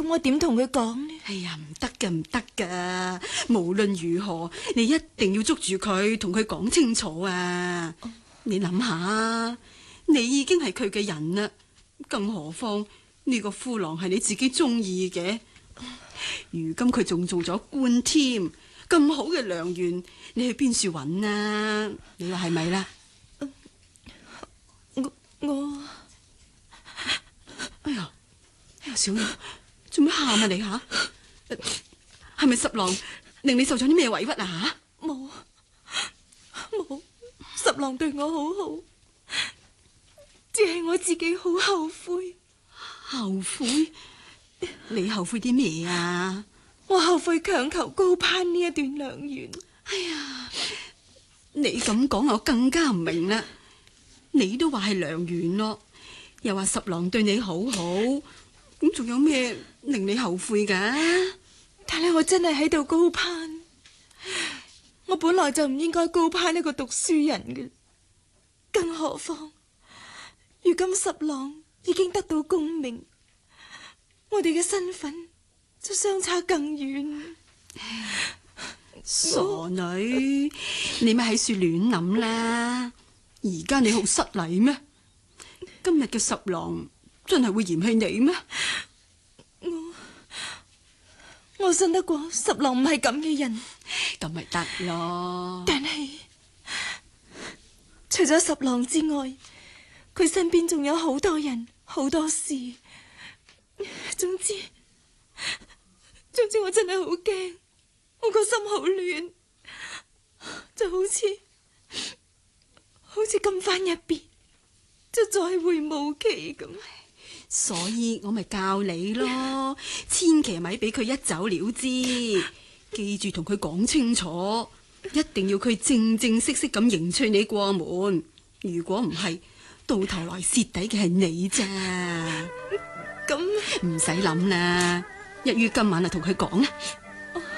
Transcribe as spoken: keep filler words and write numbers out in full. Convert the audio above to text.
咁我點同佢講呢？ 哎呀，唔得噶，唔得噶！無論如何，你一定要捉住佢，同佢講清楚啊！哦、你諗下，你已經係佢嘅人啦，更何況呢個夫郎係你自己中意嘅。如今佢仲做咗官添，咁好嘅良緣，你去邊處揾啊？你話係咪啦？ 我我， 哎呀，哎呀，小玉，做咩喊啊你吓？係咪十郎令你受咗啲咩委屈啊？吓， 冇冇，十郎對我好好，只係我自己好後悔。 後悔？你後悔啲咩啊？ 我後悔強求高攀呢一段良緣。 哎呀，你咁講我更加唔明啦。你都話係良緣咯，又話十郎對你好好，咁仲有咩令你後悔噶？ 但係我真係喺度高攀，我本來就唔應該高攀一個讀書人嘅，更何況如今十郎已經得到功名，我哋嘅身份就相差更遠。 傻女，你咪喺處亂諗啦！而家你好失禮咩？今日嘅十郎真係會嫌棄你咩？ 我我信得過十郎唔係咁嘅人， 咁咪得咯。 但係除咗十郎之外，佢身邊仲有好多人好多事。總之總之我真係好驚，我個心好亂，就好似好似咁翻一別就再會無期咁。 所以我咪教你咯，千祈咪俾佢一走了之，記住同佢講清楚，一定要佢正正式式咁迎娶你過門。如果唔係，到頭來蝕底嘅係你咋。咁唔使諗啦，一於今晚就同佢講啦。